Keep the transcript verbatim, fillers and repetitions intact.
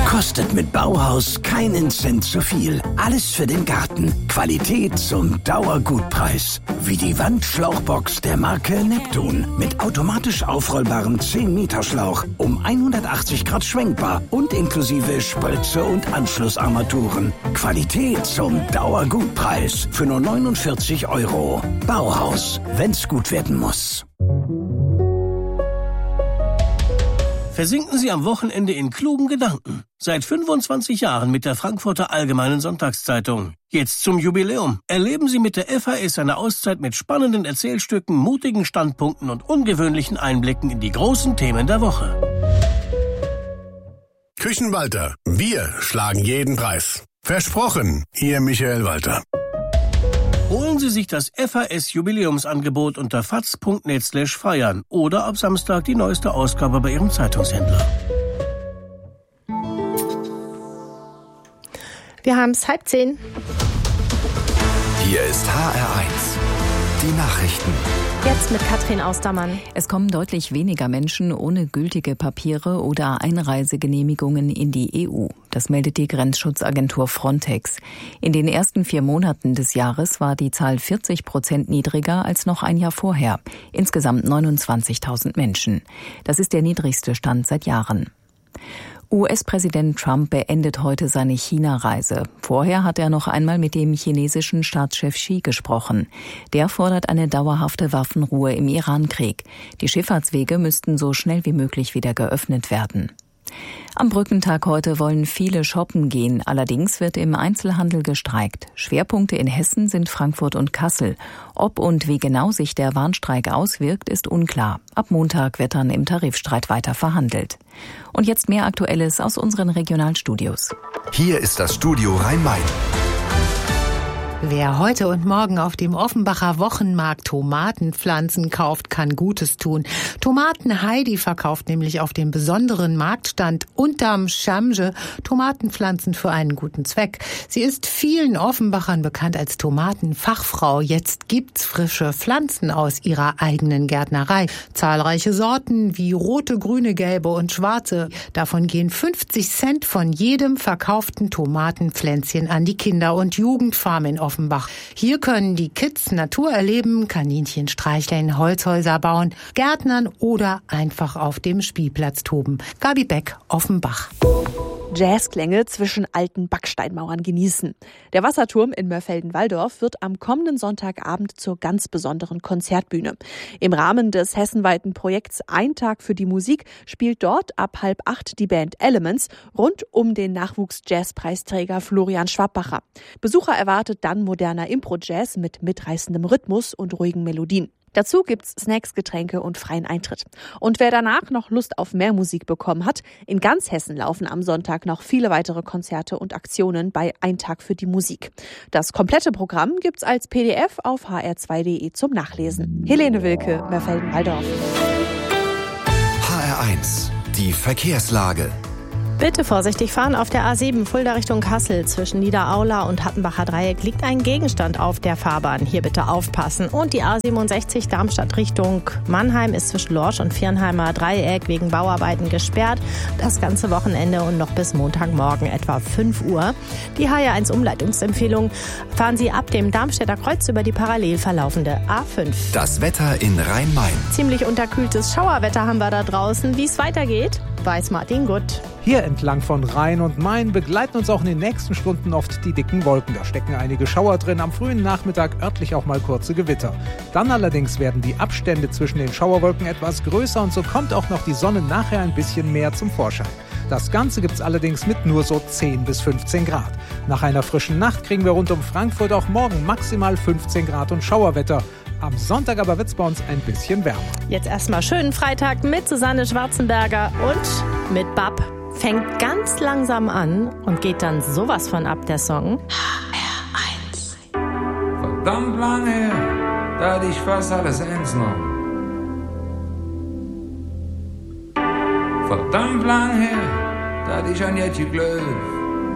Kostet mit Bauhaus keinen Cent zu viel. Alles für den Garten. Qualität zum Dauergutpreis. Wie die Wandschlauchbox der Marke Neptun. Mit automatisch aufrollbarem zehn Meter Schlauch. Um hundertachtzig Grad schwenkbar. Und inklusive Spritze und Anschlussarmaturen. Qualität zum Dauergutpreis. Für nur neunundvierzig Euro. Bauhaus. Wenn's gut werden muss. Versinken Sie am Wochenende in klugen Gedanken. Seit fünfundzwanzig Jahren mit der Frankfurter Allgemeinen Sonntagszeitung. Jetzt zum Jubiläum. Erleben Sie mit der F A S eine Auszeit mit spannenden Erzählstücken, mutigen Standpunkten und ungewöhnlichen Einblicken in die großen Themen der Woche. Küchenwalter, wir schlagen jeden Preis. Versprochen, Ihr Michael Walter. Holen Sie sich das F A S-Jubiläumsangebot unter faz punkt net slash feiern oder ab Samstag die neueste Ausgabe bei Ihrem Zeitungshändler. Wir haben es halb zehn. Hier ist H R eins. Die Nachrichten. Jetzt mit Katrin Austermann. Es kommen deutlich weniger Menschen ohne gültige Papiere oder Einreisegenehmigungen in die E U. Das meldet die Grenzschutzagentur Frontex. In den ersten vier Monaten des Jahres war die Zahl vierzig Prozent niedriger als noch ein Jahr vorher. Insgesamt neunundzwanzigtausend Menschen. Das ist der niedrigste Stand seit Jahren. U S-Präsident Trump beendet heute seine China-Reise. Vorher hat er noch einmal mit dem chinesischen Staatschef Xi gesprochen. Der fordert eine dauerhafte Waffenruhe im Iran-Krieg. Die Schifffahrtswege müssten so schnell wie möglich wieder geöffnet werden. Am Brückentag heute wollen viele shoppen gehen. Allerdings wird im Einzelhandel gestreikt. Schwerpunkte in Hessen sind Frankfurt und Kassel. Ob und wie genau sich der Warnstreik auswirkt, ist unklar. Ab Montag wird dann im Tarifstreit weiter verhandelt. Und jetzt mehr Aktuelles aus unseren Regionalstudios. Hier ist das Studio Rhein-Main. Wer heute und morgen auf dem Offenbacher Wochenmarkt Tomatenpflanzen kauft, kann Gutes tun. Tomaten Heidi verkauft nämlich auf dem besonderen Marktstand unterm Schamge Tomatenpflanzen für einen guten Zweck. Sie ist vielen Offenbachern bekannt als Tomatenfachfrau. Jetzt gibt's frische Pflanzen aus ihrer eigenen Gärtnerei. Zahlreiche Sorten wie rote, grüne, gelbe und schwarze. Davon gehen fünfzig Cent von jedem verkauften Tomatenpflänzchen an die Kinder- und Jugendfarm in Offenbach. Hier können die Kids Natur erleben, Kaninchen streicheln, Holzhäuser bauen, Gärtnern oder einfach auf dem Spielplatz toben. Gabi Beck, Offenbach. Jazzklänge zwischen alten Backsteinmauern genießen. Der Wasserturm in Mörfelden-Walldorf wird am kommenden Sonntagabend zur ganz besonderen Konzertbühne. Im Rahmen des hessenweiten Projekts Ein Tag für die Musik spielt dort ab halb acht die Band Elements rund um den Nachwuchs-Jazzpreisträger Florian Schwabbacher. Besucher erwartet dann moderner Impro-Jazz mit mitreißendem Rhythmus und ruhigen Melodien. Dazu gibt's Snacks, Getränke und freien Eintritt. Und wer danach noch Lust auf mehr Musik bekommen hat, in ganz Hessen laufen am Sonntag noch viele weitere Konzerte und Aktionen bei Ein Tag für die Musik. Das komplette Programm gibt's als P D F auf h r zwei punkt d e zum Nachlesen. Helene Wilke, Mörfelden-Walldorf. H R eins, die Verkehrslage. Bitte vorsichtig fahren. Auf der A sieben Fulda Richtung Kassel zwischen Niederaula und Hattenbacher Dreieck liegt ein Gegenstand auf der Fahrbahn. Hier bitte aufpassen. Und die A siebenundsechzig Darmstadt Richtung Mannheim ist zwischen Lorsch und Viernheimer Dreieck wegen Bauarbeiten gesperrt. Das ganze Wochenende und noch bis Montagmorgen etwa fünf Uhr. Die H R eins Umleitungsempfehlung: fahren Sie ab dem Darmstädter Kreuz über die parallel verlaufende A fünf. Das Wetter in Rhein-Main. Ziemlich unterkühltes Schauerwetter haben wir da draußen. Wie es weitergeht, weiß Martin Gutt. Hier entlang von Rhein und Main begleiten uns auch in den nächsten Stunden oft die dicken Wolken. Da stecken einige Schauer drin, am frühen Nachmittag örtlich auch mal kurze Gewitter. Dann allerdings werden die Abstände zwischen den Schauerwolken etwas größer und so kommt auch noch die Sonne nachher ein bisschen mehr zum Vorschein. Das Ganze gibt's allerdings mit nur so zehn bis fünfzehn Grad. Nach einer frischen Nacht kriegen wir rund um Frankfurt auch morgen maximal fünfzehn Grad und Schauerwetter. Am Sonntag aber wird's bei uns ein bisschen wärmer. Jetzt erstmal schönen Freitag mit Susanne Schwarzenberger und mit Bab. Fängt ganz langsam an und geht dann sowas von ab, der Song. H R eins. Verdammt lange her, da hatte ich fast alles eins noch. Verdammt lang her, da hatte ich an Jetje Glöw.